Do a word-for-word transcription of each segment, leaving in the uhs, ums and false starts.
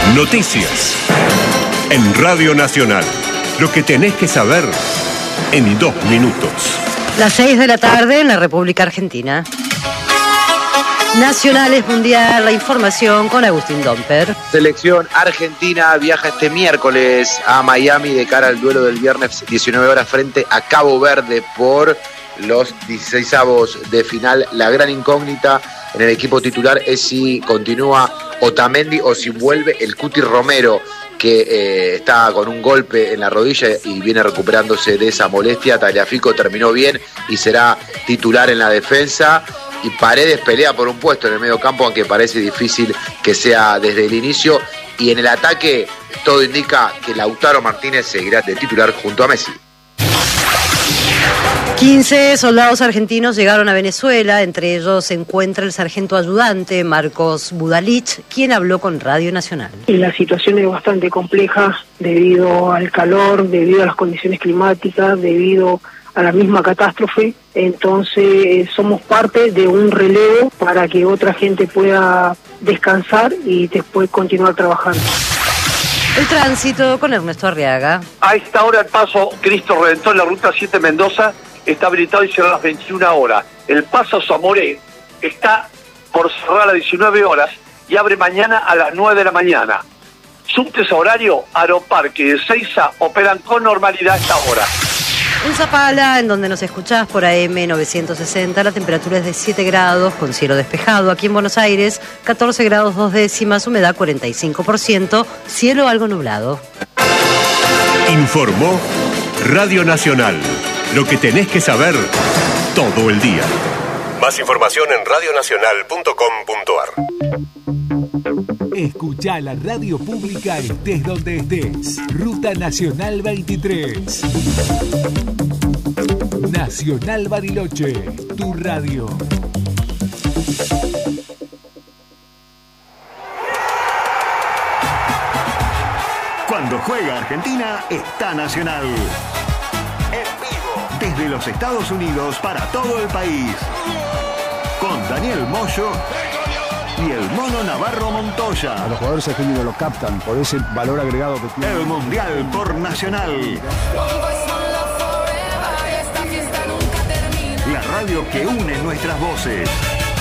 Noticias en Radio Nacional. Lo que tenés que saber en dos minutos. Las seis de la tarde en la República Argentina. Nacionales Mundial, la información con Agustín Domper. Selección argentina viaja este miércoles a Miami de cara al duelo del viernes diecinueve horas frente a Cabo Verde por los dieciseisavos de final. La gran incógnita en el equipo titular es si continúa Otamendi o si vuelve el Cuti Romero, que eh, está con un golpe en la rodilla y viene recuperándose de esa molestia. Tagliafico terminó bien y será titular en la defensa. Y Paredes pelea por un puesto en el medio campo, aunque parece difícil que sea desde el inicio. Y en el ataque todo indica que Lautaro Martínez seguirá de titular junto a Messi. quince soldados argentinos llegaron a Venezuela, entre ellos se encuentra el sargento ayudante Marcos Budalich, quien habló con Radio Nacional. La situación es bastante compleja debido al calor, debido a las condiciones climáticas, debido a la misma catástrofe, entonces somos parte de un relevo para que otra gente pueda descansar y después continuar trabajando. El tránsito con Ernesto Arriaga. A esta hora el paso Cristo Redentor en la ruta siete Mendoza está habilitado y cierra a las veintiuna horas. El paso Zamoré está por cerrar a las diecinueve horas y abre mañana a las nueve de la mañana. Subtes a horario, Aeroparque y Ezeiza operan con normalidad a esta hora. En Zapala, en donde nos escuchás por A M novecientos sesenta, la temperatura es de siete grados, con cielo despejado. Aquí en Buenos Aires, catorce grados dos décimas, humedad cuarenta y cinco por ciento, cielo algo nublado. Informó Radio Nacional. Lo que tenés que saber todo el día. Más información en radio nacional punto com punto a r. Escuchá la radio pública estés donde estés. Ruta Nacional veintitrés. Nacional Bariloche, tu radio. Cuando juega Argentina, está Nacional. En vivo, desde los Estados Unidos para todo el país. Con Daniel Moyo y el Mono Navarro Montoya. A los jugadores argentinos lo captan por ese valor agregado que tiene. El Mundial por Nacional. La radio que une nuestras voces.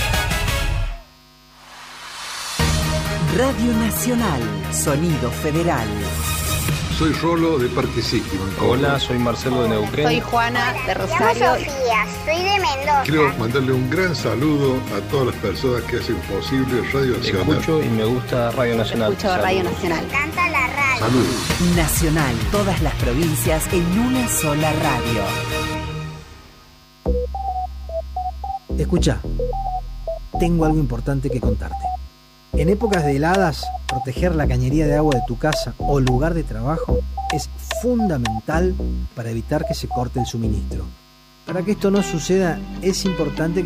Radio Nacional, sonido federal. Soy Rolo de Parque Cíclico. Hola, soy Marcelo de Neuquén. Soy Juana de Rosario. Me llamo Sofía, soy de Mendoza. Quiero mandarle un gran saludo a todas las personas que hacen posible Radio Nacional. Escucho y me gusta Radio Nacional. Escucho Salud. Radio Nacional. Me encanta la radio. Salud. Nacional, todas las provincias en una sola radio. Escucha, tengo algo importante que contarte. En épocas de heladas, proteger la cañería de agua de tu casa o lugar de trabajo es fundamental para evitar que se corte el suministro. Para que esto no suceda, es importante que